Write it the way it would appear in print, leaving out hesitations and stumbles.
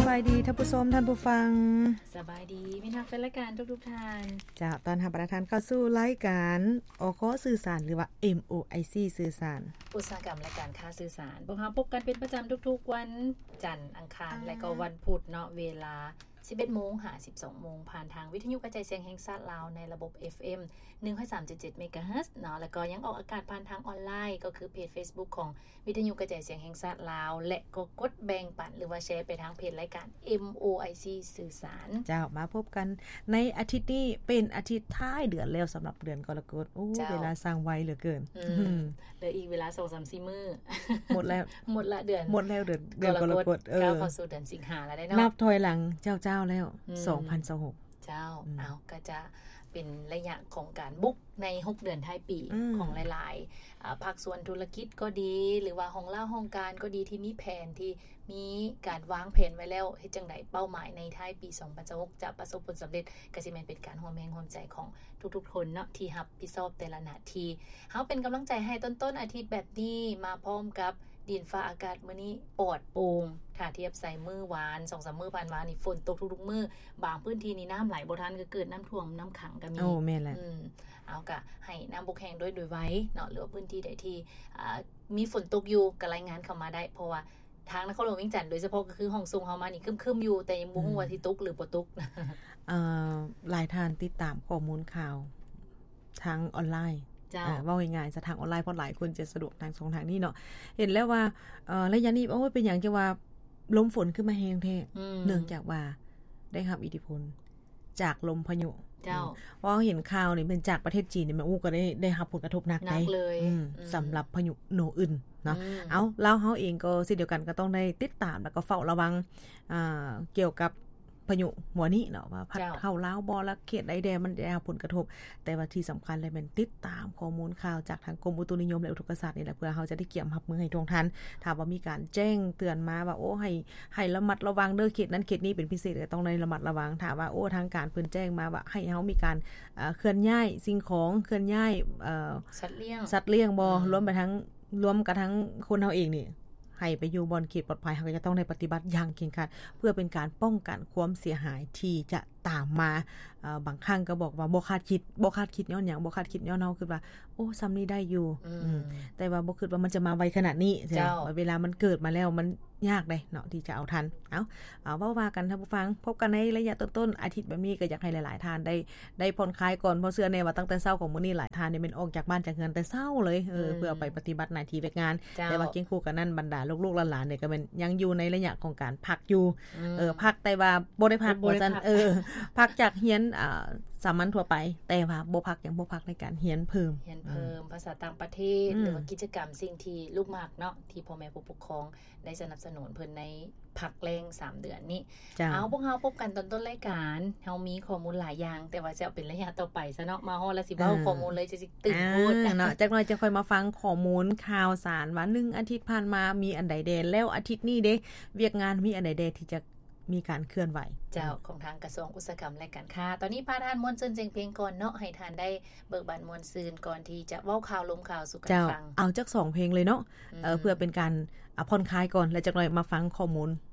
บายดีท่านผู้ชมท่านผู้ฟังสบายดีพี่นักเป็นรายการทุกท่านจะตอนรับประทานเข้าสู่รายการอคสื่อสารหรือว่า MOIC สื่อสารอุตสาหกรรมและการค้าสื่อสารพวกเราพบกันเป็นประจำทุกๆวันจันทร์อังคารและก็วันพุธเนาะเวลา 11:00 น. หา 12:00 น. ผ่านทางวิทยุกระจายเสียงแห่งชาติลาวในระบบ FM 103.7 เมกะเฮิรตซ์เนาะแล้วก็ยังออกอากาศผ่านทางออนไลน์ก็คือเพจ Facebook ของวิทยุกระจายเสียงแห่งชาติลาวและก็กดแบ่งปันหรือว่าแชร์ไปทางเพจรายการ MOIC สื่อสารเจ้ามาพบกันในอาทิตย์นี้เป็นอาทิตย์ท้ายเดือนแล้วสำหรับเดือนกรกฎโอ้เวลาสร้างไวเหลือเกินเหลืออีกเวลา 2-3-4 มื้อหมดแล้วหมดละเดือนหมดแล้วเดือนกรกฎเข้าสู่เดือนสิงหาแล้วได้เนาะนับถอยหลังเจ้าแล้ว2026 เจ้าเอาก็จะเป็นระยะของการบุกใน6เดือนท้ายปีของหลายๆภาคส่วนธุรกิจก็ดีหรือว่าของเล่าห้องการก็ดีที่มีแผนที่มีการวางแผนไว้แล้วเฮ็ดจังได๋เป้าหมายในท้ายปี2026จะประสบผลสำเร็จก็สิแม่นเป็นการร่วมแรงร่วมใจของทุกๆคนเนาะที่รับผิดชอบแต่ละหน้าที่เฮาเป็นกำลังใจให้ต้นอาทิตย์แบบนี้มาพร้อมกับดินฟ้าอากาศมื้อนี้ปลอดโปร่งถ้าเทียบใส่มื้อวาน 2-3 มื้อผ่านมานี่ฝนตกทุกๆมื้อบางพื้นที่นี่น้ำไหลบ่ทันก็เกิดน้ำท่วมน้ำขังก็มีโอ้แม่นแหละเอาก็ให้น้ำบกแห้งโดยไว้เนาะหรือว่าพื้นที่ใดที่มีฝนตกอยู่ก็รายงานเข้ามาได้เพราะว่าทางนครหลวงเวียงจันทน์โดยเฉพาะก็คือห้องซุงเฮามานี่ครึ้มๆอยู่แต่ยังบ่ฮู้ว่าสิตกหรือบ่ตกหลายท่านติดตามข้อมูลข่าวทางออนไลน์ว่าง่ายๆจะทางออนไลน์เพราะหลายคนจะสะดวกทาง2ทางนี้เนาะเห็นแล้วว่าระยะนี้โอ้ยเป็นอย่างจะว่าลมฝนขึ้นมาแรงแท้เนื่องจากว่าได้รับอิทธิพลจากลมพายุเจ้าว่าเห็นข่าวนี่เป็นจากประเทศจีนนี่มันก็ได้รับผลกระทบหนักเลยสำหรับพายุโนอึนเนาะเอาแล้วเฮาเองก็เช่นเดียวกันก็ต้องได้ติดตามแล้วก็เฝ้าระวังเกี่ยวกับพายุหัวนี้เนาะว่าพัดเข้าลาวบ่แล้วเขตใดแดมันได้รับผลกระทบแต่ว่าที่สำคัญเลยเป็นติดตามข้อมูลข่าวจากทางกรมอุตุนิยมและอุทกศาสตร์นี่แหละเพื่อเฮาจะได้เกี่ยมรับมือให้ท่วงทันถ้าว่ามีการแจ้งเตือนมาว่าโอ้ให้ระมัดระวังเด้อเขตนั้นเขตนี้เป็นพิเศษก็ต้องได้ระมัดระวังถ้าว่าโอ้ทางการเพิ่นแจ้งมาว่าให้เฮามีการเคลื่อนย้ายสิ่งของเคลื่อนย้ายสัตว์เลี้ยงบ่รวมกระทั่งคนเฮาเองนี่ให้ไปอยู่บนเขตปลอดภัยเขาก็จะต้องได้ปฏิบัติอย่างเคร่งครัดเพื่อเป็นการป้องกันความเสียหายที่จะตามมาบางครั้งก็บอกว่าบ่คาดคิดย้อนหยังบ่คาดคิดย้อนเฮาคิดว่าโอ้ซ้ำนี้ได้อยู่แต่ว่าบ่คิดว่ามันจะมาไวขนาดนี้ใช่เวลามันเกิดมาแล้วมันยากเด้เนาะที่จะเอาทันเอาว่ากันท่านผู้ฟังพบกันในระยะต้นๆอาทิตย์แบบนี้ก็อยากให้หลายๆท่านได้ผ่อนคลายก่อนเพราะเชื่อแน่ว่าตั้งแต่เช้าของมื้อนี้หลายท่านนี่เป็นออกจากบ้านจากเรือนแต่เช้าเลยเพื่อไปปฏิบัติหน้าที่เวียกงานแต่ว่าเคียงคู่กันนั้นบรรดาลูกๆหลานๆเนี่ยก็เป็นยังอยู่ในระยะของการพักอยู่พักแต่ว่าบ่ได้พักว่าซั่นพักจากเรียนสามัญทั่วไปแต่ว่าบ่พักยังบ่พักในการเรียนเพิ่มภาษาต่างประเทศหรือว่ากิจกรรมสิ่งที่ลูกมากเนาะที่พ่อแม่ผู้ปกครองได้สนับสนุนเพิ่นในพักแรง3เดือนนี้เอาพวกเฮาพบกันตอนต้นรายการเฮามีข้อมูลหลายอย่างแต่ว่าจะเอาเป็นระยะต่อไปซะเนาะมาฮอดแล้วสิเว้าข้อมูลเลยจะสิตื่นพูดเนาะจักหน่อยจะค่อยมาฟังข้อมูลข่าวสารว่า1อาทิตย์ผ่านมามีอันใดแดแล้วอาทิตย์นี้เด้เวียกงานมีอันใดแดที่จะมีการเคลื่อนไหวเจ้าของทางกระทรวงอุตสาหกรรมและการค้าตอนนี้พาทานมวลซืนเสียงเพลงก่อนเนาะให้ทานได้เบิกบานมวลซืนก่อนที่จะเว้าข่าวลมข่าวสู่กันฟังเอาจัก2เพลงเลยเนาะเพื่อเป็นการผ่อนคลายก่อนแล้วจักหน่อยมาฟังข้อมูล